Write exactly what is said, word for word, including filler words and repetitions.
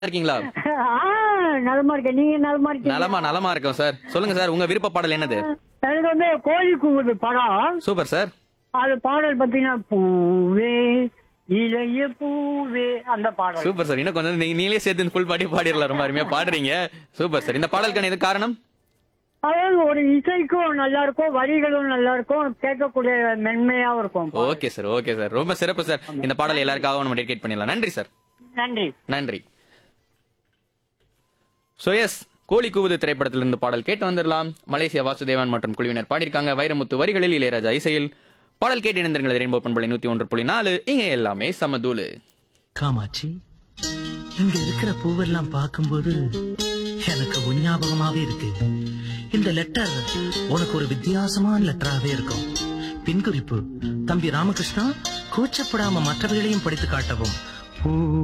இருக்கீங்களா? ஆ, நலமா இருக்கேன். நீங்க நலமா இருக்கீங்க? நலமா நலமா இருக்கோம் சார். சொல்லுங்க சார், உங்க விருப்ப பாடல் என்னது? எனக்கு வந்து கோழி கூவுது படம். Super sir. அது பாடல் பாத்தீங்கன்னா பூவே இளைய பூவே அந்த பாடல். Super sir. இன்னும் கொஞ்சம் நீங்க நீங்களே சேர்த்து ஃபுல் பாடி பாடிடலாம். ரொம்ப அருமையா பாடுறீங்க. Super sir. இந்த பாடலுக்கான இது காரணம்? அதாவது ஒரு இசைக்கும் நல்லா இருக்கும், வரிகளும் நல்லா இருக்கும், கேட்கக்கூடிய மென்மையாவும் இருக்கும். Okay sir, okay sir. ரொம்ப சிறப்பு சார். இந்த பாடல் எல்லாருக்காகவும் நம்ம டெடிகேட் பண்ணிடலாம். நன்றி சார். நன்றி. நன்றி. சோ எஸ், கோழி கூவுது திரைப்படத்திலிருந்து பாடல் கேட்டு வந்துடலாம். மலேசியா வாசுதேவன் மற்றும் குழுவினர் பாடியிருக்காங்க. வைரமுத்து வரிகளில், இளையராஜா இசையில். பாடல் கேட்டு இணைந்திருங்கள். ரெயின்போ பண்பலை நூத்தி ஒன்று புள்ளி நாலு. இங்க எல்லாமே சமதூளு. காமாட்சி, இங்க இருக்கிற பூவெல்லாம் பார்க்கும்போது எனக்கு உன் ஞாபகமாவே இருக்கு. இந்த லெட்டர் உனக்கு ஒரு வித்தியாசமான லெட்டராவே இருக்கும். பின்குறிப்பு: தம்பி ராமகிருஷ்ணா, கூச்சப்படாம மற்றவர்களையும் படித்து காட்டவும். பூ